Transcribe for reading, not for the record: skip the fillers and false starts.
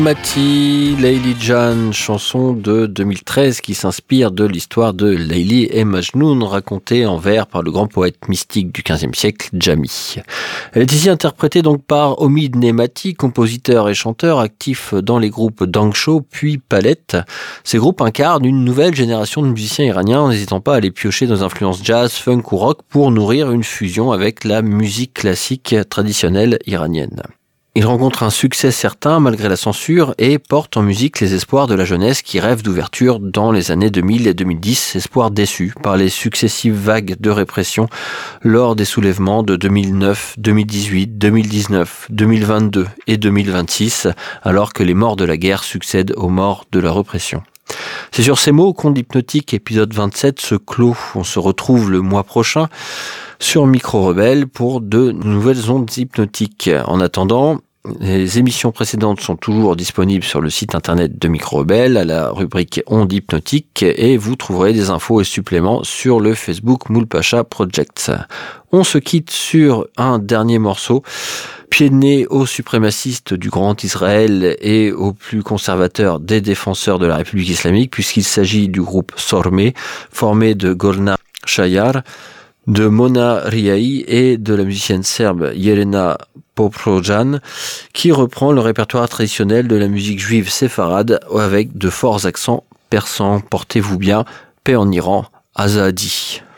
Mati, Layli Jan, chanson de 2013 qui s'inspire de l'histoire de Layli et Majnoun racontée en vers par le grand poète mystique du XVe siècle, Jami. Elle est ici interprétée donc par Omid Nemati, compositeur et chanteur actif dans les groupes Dangsho puis Palette. Ces groupes incarnent une nouvelle génération de musiciens iraniens, n'hésitant pas à les piocher dans influences jazz, funk ou rock pour nourrir une fusion avec la musique classique traditionnelle iranienne. Il rencontre un succès certain malgré la censure et porte en musique les espoirs de la jeunesse qui rêve d'ouverture dans les années 2000 et 2010, espoirs déçus par les successives vagues de répression lors des soulèvements de 2009, 2018, 2019, 2022 et 2026, alors que les morts de la guerre succèdent aux morts de la répression. C'est sur ces mots qu'Ondes Hypnotiques épisode 27 se clôt. On se retrouve le mois prochain sur Micro Rebelle pour de nouvelles ondes hypnotiques. En attendant, les émissions précédentes sont toujours disponibles sur le site internet de Micro Rebelle à la rubrique Ondes Hypnotiques et vous trouverez des infos et suppléments sur le Facebook Moulpacha Projects. On se quitte sur un dernier morceau. Pied de nez aux suprémacistes du Grand Israël et aux plus conservateurs des défenseurs de la République islamique, puisqu'il s'agit du groupe Sormé, formé de Golnar Shayar, de Mona Riai et de la musicienne serbe Jelena Poprojan, qui reprend le répertoire traditionnel de la musique juive séfarade avec de forts accents persans. Portez-vous bien, paix en Iran, Azadi.